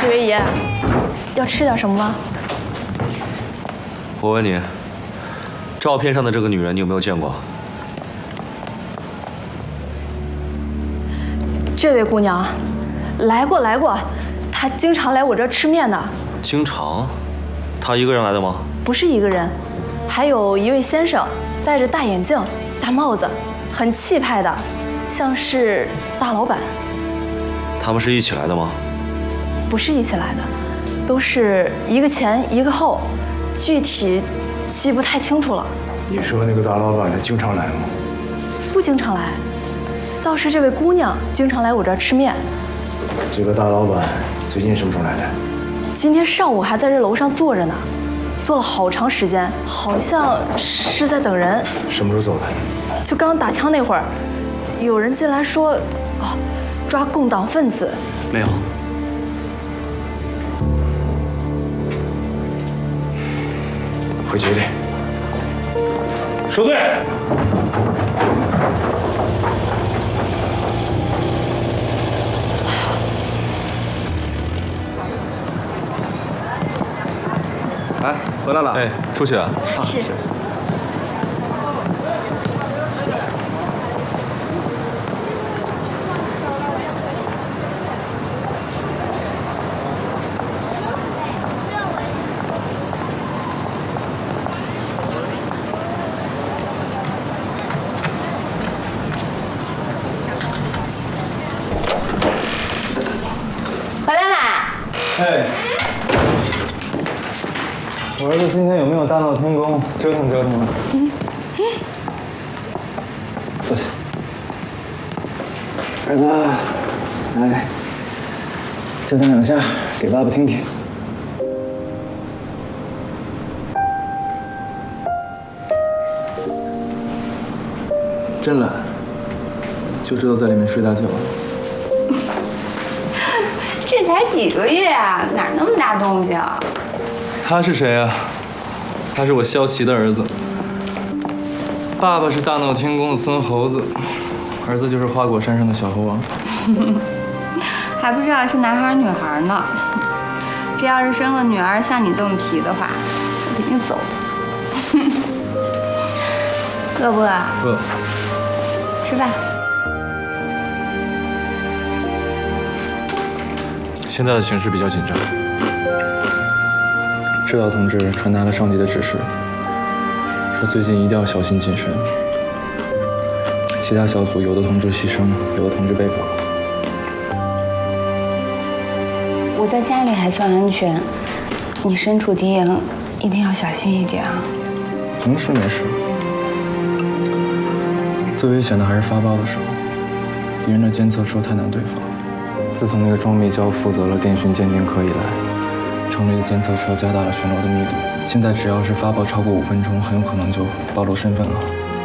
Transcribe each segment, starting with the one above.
几位爷，要吃点什么吗？ 我问你，照片上的这个女人你有没有见过？ 这位姑娘，来过，她经常来我这儿吃面的。 经常？她一个人来的吗？ 不是一个人，还有一位先生，戴着大眼镜、大帽子，很气派的，像是大老板。 他们是一起来的吗？ 不是一起来的，都是一个前一个后，具体记不太清楚了。 你说那个大老板他经常来吗？ 不经常来，倒是这位姑娘经常来我这儿吃面。 这个大老板最近什么时候来的？ 今天上午还在这楼上坐着呢，坐了好长时间，好像是在等人。 什么时候走的？ 就刚打枪那会儿，有人进来说，哦，抓共党分子。 没有。 回局里。收队。 哎，回来了。哎，出去啊？ 是。 回来啦！ 哎，我儿子今天有没有大闹天宫折腾折腾啊？坐下。儿子，来，折腾两下，给爸爸听听。真懒，就知道在里面睡大觉。 这才几个月啊，哪那么大动静？ 他是谁啊？他是我萧齐的儿子。爸爸是大闹天宫的孙猴子，儿子就是花果山上的小猴王。 还不知道是男孩女孩呢。这要是生个女儿像你这么皮的话，我肯定走了。饿不饿？ 饿。 吃饭。 现在的形势比较紧张，指导同志传达了上级的指示，说最近一定要小心谨慎。其他小组有的同志牺牲，有的同志被捕。 我在家里还算安全，你身处敌营，一定要小心一点啊。 没事。最危险的还是发报的时候，敌人的监测车太难对付了。自从那个庄密娇负责了电讯鉴定科以来，城里的监测车加大了巡逻的密度。现在只要是发报超过5分钟，很有可能就暴露身份了。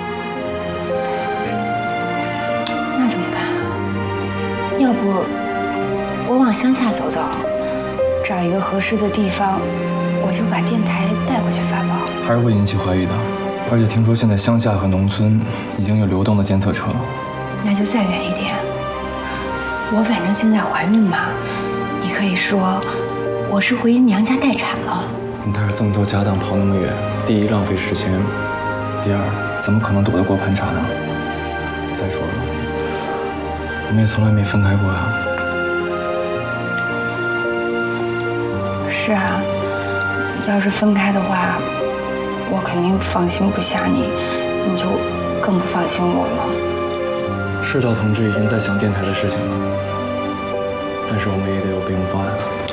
那怎么办啊？要不我往乡下走走，找一个合适的地方，我就把电台带过去发报。 还是会引起怀疑的，而且听说现在乡下和农村已经有流动的监测车了。 那就再远一点。我反正现在怀孕嘛，你可以说我是回娘家待产了。 你带着这么多家当跑那么远，第一浪费时间，第二怎么可能躲得过盘查呢？再说了，我们也从来没分开过呀。 是啊，要是分开的话，我肯定放心不下你，你就更不放心我了。 世道同志已经在想电台的事情了，但是我们也得有备用方案。